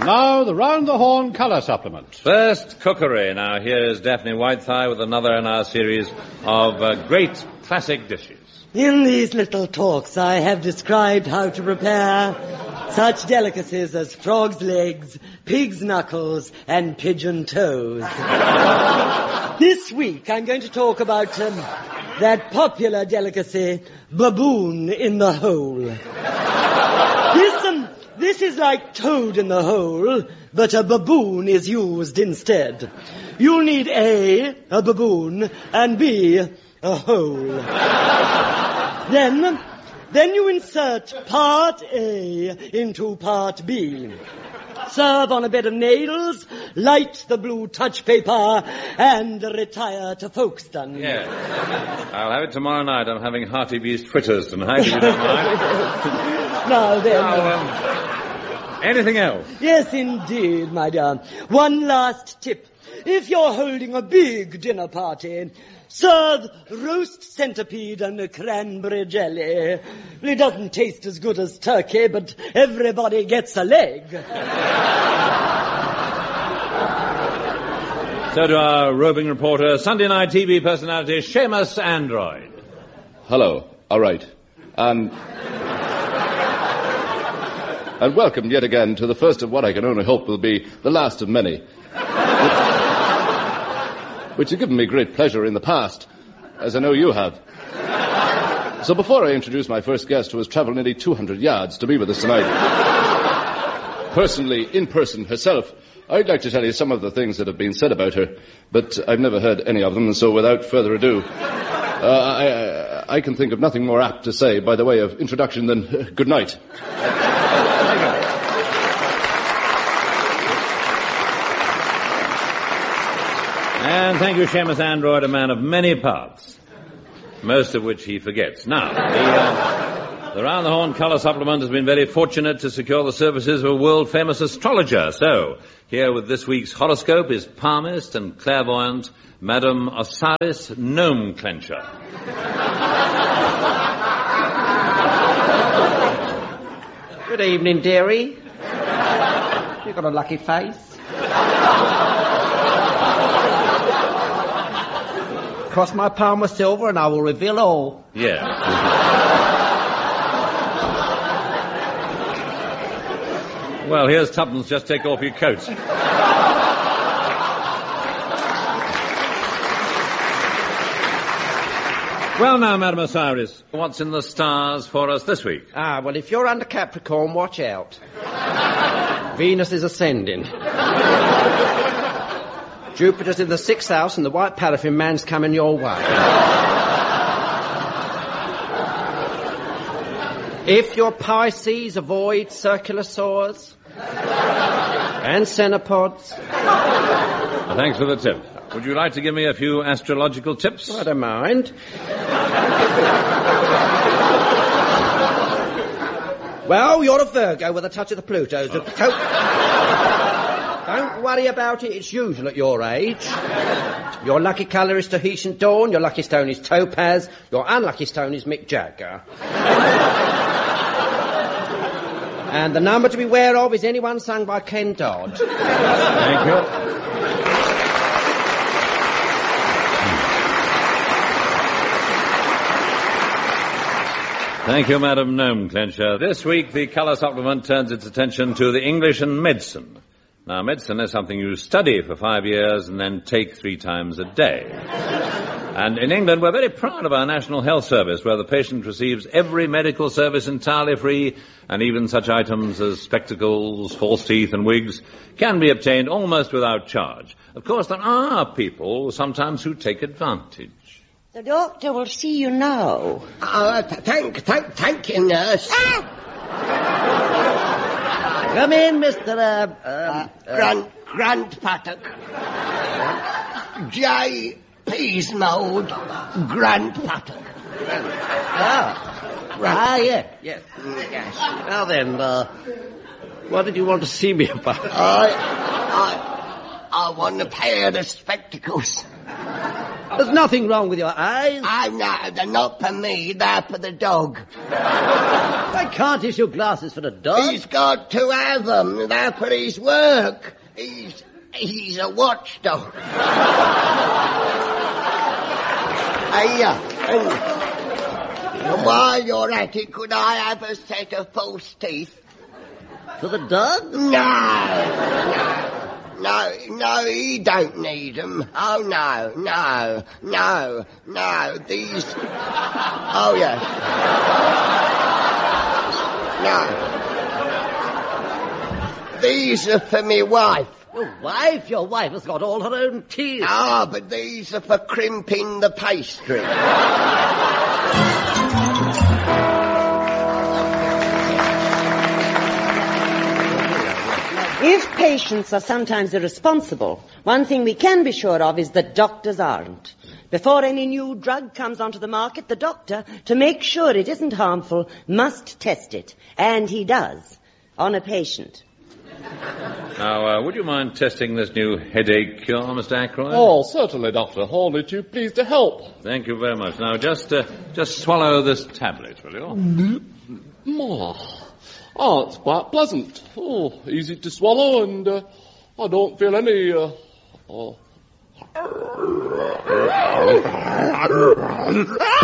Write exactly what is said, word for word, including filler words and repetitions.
Now, the round-the-horn colour supplement. First, cookery. Now, here is Daphne Whitethigh with another in our series of uh, great classic dishes. In these little talks, I have described how to prepare such delicacies as frog's legs, pig's knuckles, and pigeon toes. This week, I'm going to talk about um, that popular delicacy, baboon in the hole. This, um, this is like toad in the hole, but a baboon is used instead. You'll need A, a baboon, and B, a hole. Then, then you insert part A into part B. Serve on a bed of nails, light the blue touch paper, and retire to Folkestone. Yes. I'll have it tomorrow night. I'm having hearty beast fritters tonight, if you don't mind. Now then... Now, um, anything else? Yes, indeed, my dear. One last tip. If you're holding a big dinner party, serve roast centipede and a cranberry jelly. It doesn't taste as good as turkey, but everybody gets a leg. So to our roving reporter, Sunday night T V personality, Seamus Android. Hello. All right. Um, and welcome yet again to the first of what I can only hope will be the last of many. Which have given me great pleasure in the past, as I know you have. So before I introduce my first guest, who has travelled nearly two hundred yards to be with us tonight, personally, in person, herself, I'd like to tell you some of the things that have been said about her, but I've never heard any of them, and so without further ado, uh, I, I can think of nothing more apt to say by the way of introduction than uh, good night. And thank you, Seamus Android, a man of many parts, most of which he forgets. Now, the, uh, the Round the Horn Colour Supplement has been very fortunate to secure the services of a world-famous astrologer. So, here with this week's horoscope is palmist and clairvoyant Madame Osiris Gnome Clencher. Good evening, dearie. You've got a lucky face. Cross my palm with silver and I will reveal all. Yeah. Well, here's tuppence. Just take off your coat. Well, now, Madam Osiris, what's in the stars for us this week? Ah, well, if you're under Capricorn, watch out. Venus is ascending. Jupiter's in the sixth house and the white paraffin man's coming your way. If you're Pisces, avoid circular saws and cenopods. Well, thanks for the tip. Would you like to give me a few astrological tips? I don't mind. Well, you're a Virgo with a touch of the Pluto. Don't worry about it, it's usual at your age. Your lucky colour is Tahitian dawn, your lucky stone is topaz, your unlucky stone is Mick Jagger. And the number to beware of is anyone sung by Ken Dodd. Thank you. Thank you, Madam Gnome Clencher. This week, the Colour Supplement turns its attention to the English and medicine. Now, medicine is something you study for five years and then take three times a day. And in England, we're very proud of our National Health Service, where the patient receives every medical service entirely free, and even such items as spectacles, false teeth, and wigs can be obtained almost without charge. Of course, there are people sometimes who take advantage. The doctor will see you now. Uh, th- thank, thank, thank you, nurse. Ah! Come in, Mister Uh, um, uh, Grant, Grant Paddock. J. Peasmode, Grant Paddock. Ah. Right. Ah, yeah, yeah. Yes. Now then, uh, what did you want to see me about? I, I, I want a pair of spectacles. There's nothing wrong with your eyes. Oh, no, they're not for me. They're for the dog. I can't issue glasses for the dog. He's got to have them. They're for his work. He's... he's a watchdog. Hey, uh, and, and while you're at it, could I have a set of false teeth? For the dog? No, no. No, no, he don't need them. Oh, no, no, no, no, these... Oh, yes. No. These are for me wife. Your wife? Your wife has got all her own teeth. Ah, but these are for crimping the pastry. If patients are sometimes irresponsible, one thing we can be sure of is that doctors aren't. Before any new drug comes onto the market, the doctor, to make sure it isn't harmful, must test it. And he does, on a patient. Now, uh, would you mind testing this new headache cure, Mister Ackroyd? Oh, certainly, Doctor. Only too pleased to help. Thank you very much. Now, just uh, just swallow this tablet, will you? Oh, oh, it's quite pleasant. Oh, easy to swallow, and uh, I don't feel any... Uh, oh.